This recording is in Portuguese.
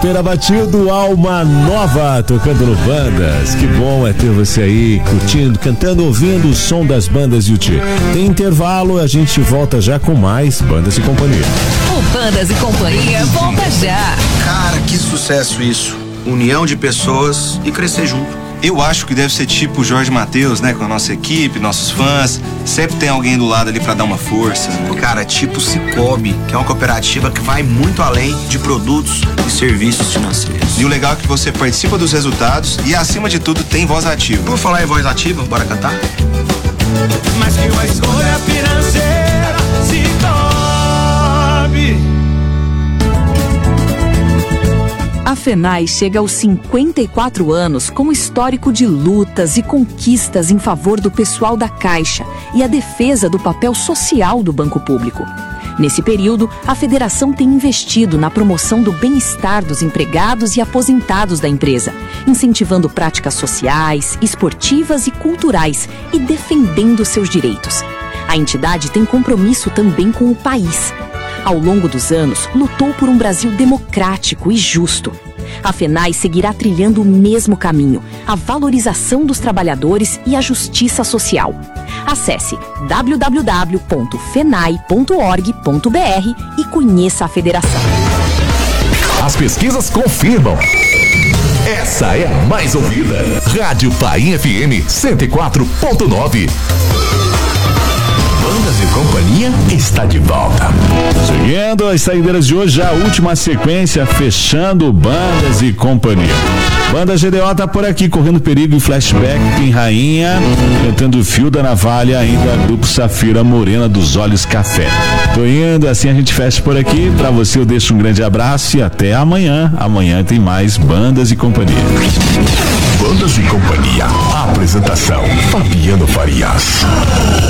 Pera batido, alma nova, tocando no Bandas. Que bom é ter você aí, curtindo, cantando, ouvindo o som das bandas Yuti. Tem intervalo, a gente volta já com mais Bandas e Companhia. O Bandas e Companhia volta já. Cara, que sucesso isso. União de pessoas e crescer junto. Eu acho que deve ser tipo o Jorge Mateus, né? Com a nossa equipe, nossos fãs. Sempre tem alguém do lado ali pra dar uma força. Cara, tipo Cicobi, que é uma cooperativa que vai muito além de produtos e serviços financeiros. E o legal é que você participa dos resultados e, acima de tudo, tem voz ativa. Por falar em voz ativa, bora cantar? Mas que uma escolha financeira Cicobi. A FENAI chega aos 54 anos com histórico de lutas e conquistas em favor do pessoal da Caixa e a defesa do papel social do banco público. Nesse período, a federação tem investido na promoção do bem-estar dos empregados e aposentados da empresa, incentivando práticas sociais, esportivas e culturais e defendendo seus direitos. A entidade tem compromisso também com o país. Ao longo dos anos, lutou por um Brasil democrático e justo. A FENAI seguirá trilhando o mesmo caminho, a valorização dos trabalhadores e a justiça social. Acesse www.fenai.org.br e conheça a federação. As pesquisas confirmam. Essa é a mais ouvida. Rádio Paim FM 104.9. Bandas e Companhia está de volta. Seguindo as saideiras de hoje, a última sequência, fechando Bandas e Companhia. Banda GDO tá por aqui, correndo perigo em flashback, tem Rainha, cantando Fio da Navalha, ainda grupo Safira Morena dos Olhos Café. Tô indo, assim a gente fecha por aqui. Pra você eu deixo um grande abraço e até amanhã. Amanhã tem mais Bandas e Companhia. Bandas e Companhia. Apresentação: Fabiano Farias.